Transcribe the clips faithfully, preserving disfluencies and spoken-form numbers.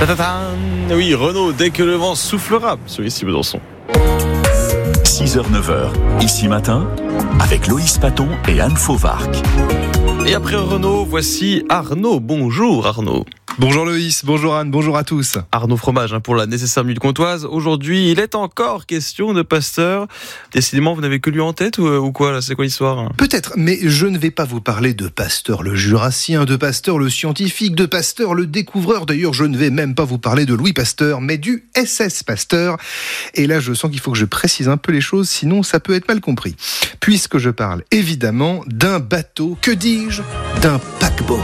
Ta-ta-ta. Oui, Renaud, dès que le vent soufflera sur ici Besançon. six heures neuf heures, ici matin, avec Loïs Paton et Anne Fauvarc. Et après Renaud, voici Arnaud. Bonjour Arnaud. Bonjour Loïs, bonjour Anne, bonjour à tous. Arnaud Fromage hein, pour la nécessaire minute comtoise. Aujourd'hui, il est encore question de Pasteur. Décidément, vous n'avez que lui en tête ou, ou quoi là, c'est quoi l'histoire? Peut-être, mais je ne vais pas vous parler de Pasteur le Jurassien, de Pasteur le scientifique, de Pasteur le découvreur. D'ailleurs, je ne vais même pas vous parler de Louis Pasteur, mais du S S Pasteur. Et là, je sens qu'il faut que je précise un peu les choses, sinon ça peut être mal compris. Puisque je parle évidemment d'un bateau, que dis-je, d'un paquebot.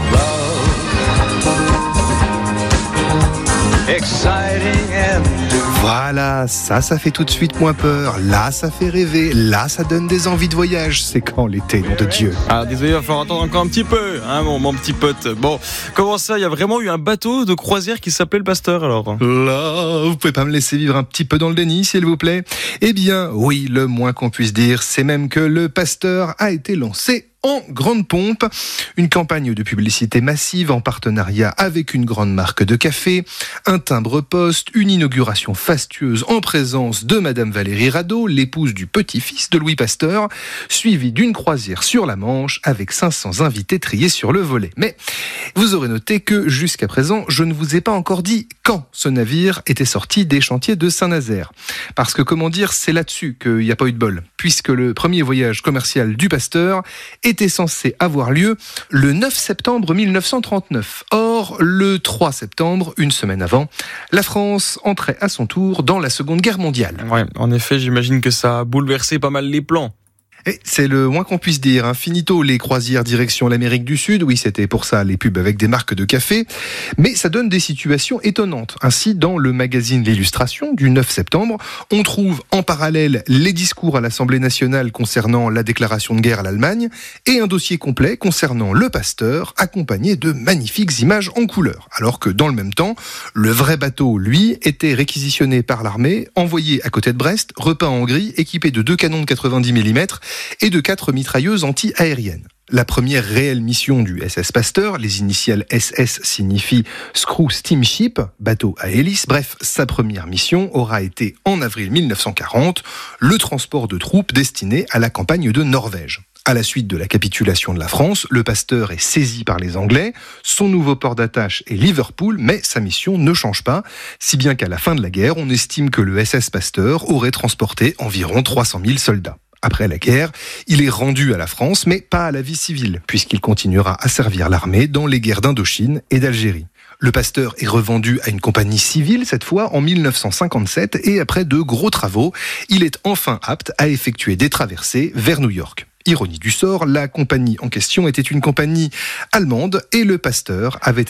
Voilà, ça, ça fait tout de suite moins peur. Là, ça fait rêver. Là, ça donne des envies de voyage. C'est quand l'été, nom de Dieu. Ah, désolé, il va falloir attendre encore un petit peu, hein, mon, mon petit pote. Bon, comment ça, il y a vraiment eu un bateau de croisière qui s'appelait le Pasteur, alors? Là, vous pouvez pas me laisser vivre un petit peu dans le déni, s'il vous plaît? Eh bien, oui, le moins qu'on puisse dire, c'est même que le Pasteur a été lancé en grande pompe, une campagne de publicité massive en partenariat avec une grande marque de café, un timbre-poste, une inauguration fastueuse en présence de Madame Valérie Radeau, l'épouse du petit-fils de Louis Pasteur, suivie d'une croisière sur la Manche avec cinq cents invités triés sur le volet. Mais vous aurez noté que jusqu'à présent, je ne vous ai pas encore dit quand ce navire était sorti des chantiers de Saint-Nazaire. Parce que comment dire, c'est là-dessus qu'il n'y a pas eu de bol, puisque le premier voyage commercial du Pasteur était censé avoir lieu le neuf septembre mille neuf cent trente-neuf. Or, le trois septembre, une semaine avant, la France entrait à son tour dans la Seconde Guerre mondiale. Ouais, en effet, j'imagine que ça a bouleversé pas mal les plans. Et c'est le moins qu'on puisse dire. Hein. Finito les croisières direction l'Amérique du Sud. Oui, c'était pour ça les pubs avec des marques de café. Mais ça donne des situations étonnantes. Ainsi, dans le magazine L'Illustration du neuf septembre, on trouve en parallèle les discours à l'Assemblée nationale concernant la déclaration de guerre à l'Allemagne et un dossier complet concernant le Pasteur, accompagné de magnifiques images en couleur. Alors que dans le même temps, le vrai bateau, lui, était réquisitionné par l'armée, envoyé à côté de Brest, repeint en gris, équipé de deux canons de quatre-vingt-dix millimètres et de quatre mitrailleuses anti-aériennes. La première réelle mission du S S Pasteur, les initiales S S signifient Screw Steamship, bateau à hélice, bref, sa première mission aura été en avril mille neuf cent quarante, le transport de troupes destiné à la campagne de Norvège. À la suite de la capitulation de la France, le Pasteur est saisi par les Anglais, son nouveau port d'attache est Liverpool, mais sa mission ne change pas, si bien qu'à la fin de la guerre, on estime que le S S Pasteur aurait transporté environ trois cent mille soldats. Après la guerre, il est rendu à la France, mais pas à la vie civile, puisqu'il continuera à servir l'armée dans les guerres d'Indochine et d'Algérie. Le Pasteur est revendu à une compagnie civile, cette fois en mille neuf cent cinquante-sept, et après de gros travaux, il est enfin apte à effectuer des traversées vers New York. Ironie du sort, la compagnie en question était une compagnie allemande, et le Pasteur avait